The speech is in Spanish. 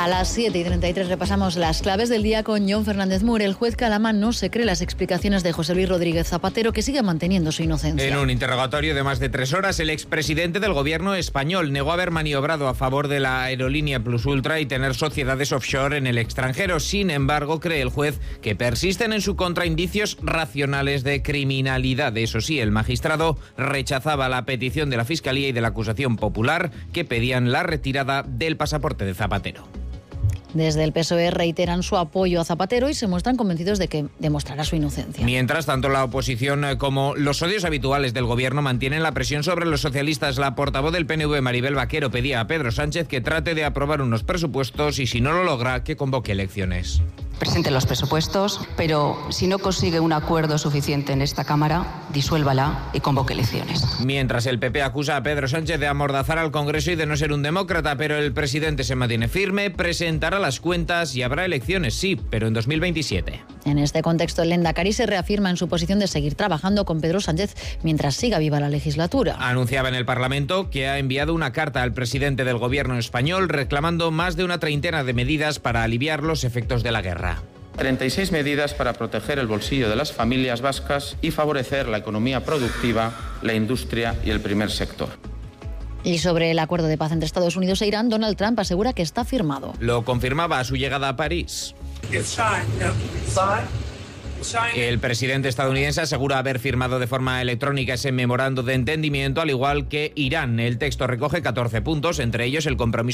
A las 7:33 repasamos las claves del día con Jon Fernández Mur. El juez Calama no se cree las explicaciones de José Luis Rodríguez Zapatero, que sigue manteniendo su inocencia. En un interrogatorio de más de 3 horas, el expresidente del gobierno español negó haber maniobrado a favor de la aerolínea Plus Ultra y tener sociedades offshore en el extranjero. Sin embargo, cree el juez que persisten en su contra indicios racionales de criminalidad. Eso sí, el magistrado rechazaba la petición de la Fiscalía y de la acusación popular que pedían la retirada del pasaporte de Zapatero. Desde el PSOE reiteran su apoyo a Zapatero y se muestran convencidos de que demostrará su inocencia. Mientras tanto, la oposición, como los odios habituales del gobierno, mantienen la presión sobre los socialistas. La portavoz del PNV, Maribel Vaquero, pedía a Pedro Sánchez que trate de aprobar unos presupuestos y, si no lo logra, que convoque elecciones. Presente los presupuestos, pero si no consigue un acuerdo suficiente en esta Cámara, disuélvala y convoque elecciones. Mientras el PP acusa a Pedro Sánchez de amordazar al Congreso y de no ser un demócrata, pero el presidente se mantiene firme, presentará las cuentas y habrá elecciones, sí, pero en 2027. En este contexto, el Lehendakari se reafirma en su posición de seguir trabajando con Pedro Sánchez mientras siga viva la legislatura. Anunciaba en el Parlamento que ha enviado una carta al presidente del gobierno español reclamando más de una treintena de medidas para aliviar los efectos de la guerra. 36 medidas para proteger el bolsillo de las familias vascas y favorecer la economía productiva, la industria y el primer sector. Y sobre el acuerdo de paz entre Estados Unidos e Irán, Donald Trump asegura que está firmado. Lo confirmaba a su llegada a París. El presidente estadounidense asegura haber firmado de forma electrónica ese memorando de entendimiento, al igual que Irán. El texto recoge 14 puntos, entre ellos el compromiso